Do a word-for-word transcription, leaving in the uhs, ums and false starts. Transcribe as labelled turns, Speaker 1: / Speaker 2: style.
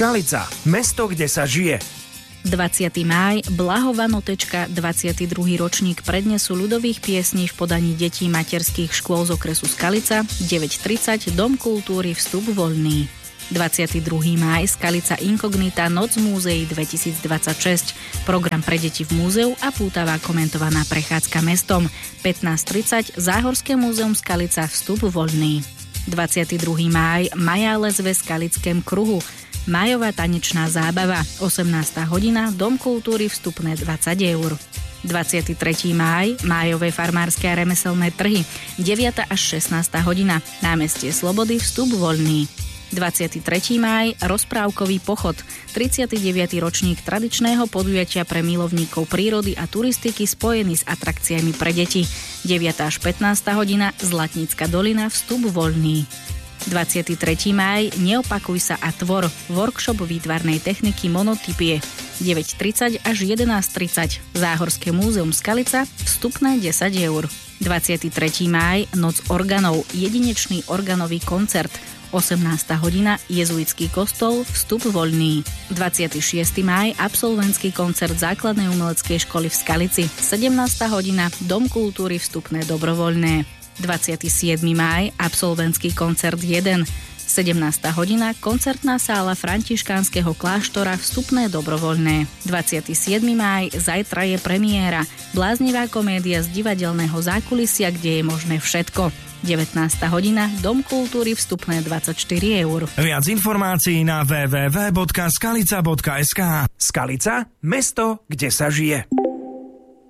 Speaker 1: Skalica, mesto, kde sa žije.
Speaker 2: dvadsiateho mája, Blahovanotečka, dvadsiaty druhý ročník prednesu ľudových piesní v podaní detí materských škôl z okresu Skalica, deväť tridsať, Dom kultúry, vstup voľný. dvadsiateho druhého mája, Skalica Inkognita, Noc múzeí dvetisícdvadsaťšesť, program pre deti v múzeu a pútavá komentovaná prechádzka mestom. pätnásť tridsať, Záhorské múzeum Skalica, vstup voľný. dvadsiateho druhého mája, Majáles ve Skalickém kruhu, májová tanečná zábava, osemnásta hodina, Dom kultúry, vstupné dvadsať eur. dvadsiateho tretieho mája, májové farmárske a remeselné trhy, deviata až šestnásta hodina, námestie Slobody, vstup voľný. dvadsiateho tretieho mája, rozprávkový pochod, tridsiaty deviaty ročník tradičného podujatia pre milovníkov prírody a turistiky spojený s atrakciami pre deti, deviata až pätnásta hodina, Zlatnícka dolina, vstup voľný. dvadsiateho tretieho mája, Neopakuj sa a tvor, workshop výtvarnej techniky monotypie, deväť tridsať až jedenásť tridsať, Záhorské múzeum Skalica, vstupné desať eur. dvadsiateho tretieho mája, Noc organov, jedinečný organový koncert, osemnásta hodina, Jezuitský kostol, vstup voľný. dvadsiateho šiesteho mája, absolventský koncert základnej umeleckej školy v Skalici, sedemnásta hodina, Dom kultúry, vstupné dobrovoľné. dvadsiateho siedmeho mája, absolventský koncert jeden, sedemnásta hodina, koncertná sála Františkánskeho kláštora, vstupné dobrovoľné. dvadsiateho siedmeho mája, zajtra je premiéra, bláznivá komédia z divadelného zákulisia, kde je možné všetko. devätnásta hodina, Dom kultúry, vstupné dvadsaťštyri eur.
Speaker 1: Viac informácií na w w w bodka skalica bodka es ka. Skalica, mesto, kde sa žije.